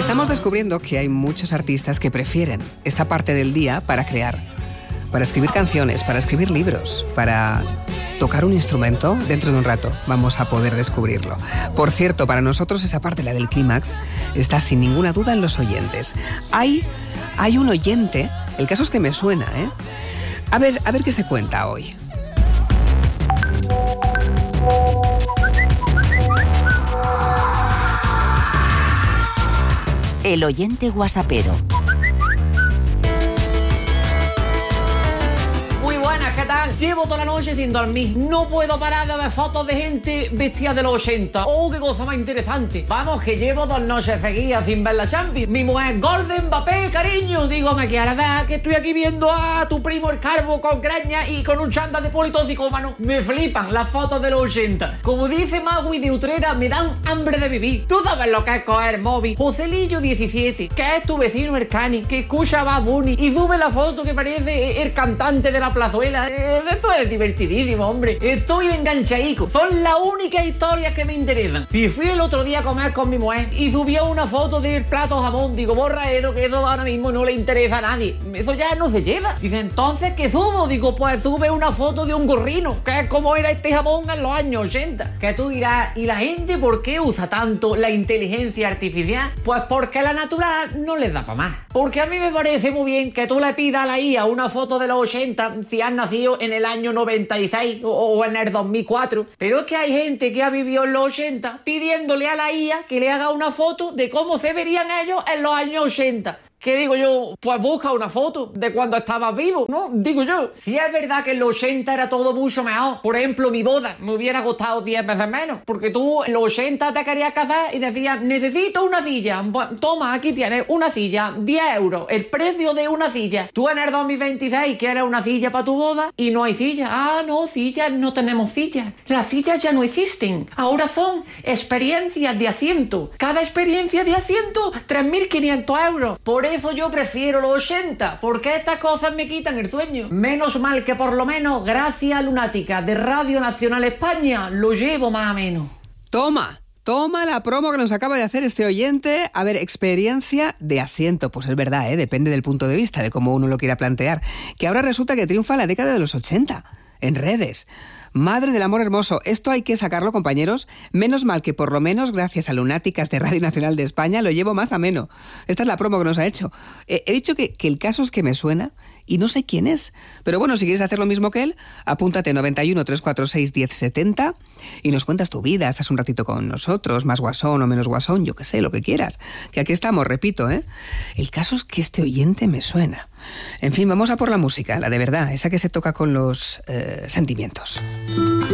Estamos descubriendo que hay muchos artistas que prefieren esta parte del día para crear, para escribir canciones, para escribir libros, para tocar un instrumento. Dentro de un rato vamos a poder descubrirlo. Por cierto, para nosotros esa parte, la del clímax, está sin ninguna duda en los oyentes. Hay un oyente, el caso es que me suena, ¿eh? A ver qué se cuenta hoy. El oyente guasapero. Muy buenas, ¿qué tal? Llevo toda la noche sin dormir. No puedo parar de ver fotos de gente vestida de los 80. ¡Oh, qué cosa más interesante! Vamos, que llevo 2 noches seguidas sin ver la Champions. Mi mujer, Golden Mbappé, cariño. Digo, me quieres ver que estoy aquí viendo a tu primo el Carbo con greña y con un chándal de politoxicómano. Me flipan las fotos de los 80. Como dice Magui de Utrera, me dan hambre de vivir. Tú sabes lo que es coger móvil. Joselillo 17, que es tu vecino el Cani, que escucha a Bad Bunny y sube la foto que parece el cantante de la plazuela. Eso es divertidísimo, hombre. Estoy enganchadico. Son las únicas historias que me interesan. Y fui el otro día a comer con mi mujer y subió una foto del plato jamón. Digo, borra eso, que eso ahora mismo no le interesa a nadie. Eso ya no se lleva. Dice, entonces, ¿qué subo? Digo, pues sube una foto de un gorrino, que es como era este jamón en los años 80. Que tú dirás, ¿y la gente por qué usa tanto la inteligencia artificial? Pues porque la natural no les da para más. Porque a mí me parece muy bien que tú le pidas a la IA una foto de los 80 si has nacido en el año 96 o en el 2004. Pero es que hay gente que ha vivido en los 80 pidiéndole a la IA que le haga una foto de cómo se verían ellos en los años 80. ¿Qué digo yo? Pues busca una foto de cuando estabas vivo, ¿no? Digo yo. Si es verdad que en los 80 era todo mucho mejor. Por ejemplo, mi boda me hubiera costado 10 veces menos. Porque tú en los 80 te querías casar y decías, necesito una silla. Pues, toma, aquí tienes una silla, 10 euros, el precio de una silla. Tú en el 2026 quieres una silla para tu boda y no hay silla. Ah, no, sillas, no tenemos sillas. Las sillas ya no existen. Ahora son experiencias de asiento. Cada experiencia de asiento, 3.500 euros. Por eso yo prefiero los 80, porque estas cosas me quitan el sueño. Menos mal que por lo menos, gracias a Lunática de Radio Nacional España, lo llevo más o menos. Toma la promo que nos acaba de hacer este oyente. A ver, experiencia de asiento. Pues es verdad, depende del punto de vista, de cómo uno lo quiera plantear. Que ahora resulta que triunfa la década de los 80 en redes. Madre del amor hermoso, esto hay que sacarlo, compañeros. Menos mal que por lo menos, gracias a Lunáticas de Radio Nacional de España, lo llevo más ameno. Esta es la promo que nos ha hecho. He dicho que el caso es que me suena y no sé quién es. Pero bueno, si quieres hacer lo mismo que él, apúntate 91 346 1070 y nos cuentas tu vida. Estás un ratito con nosotros, más guasón o menos guasón, yo qué sé, lo que quieras. Que aquí estamos, repito, ¿eh? El caso es que este oyente me suena. En fin, vamos a por la música, la de verdad, esa que se toca con los sentimientos.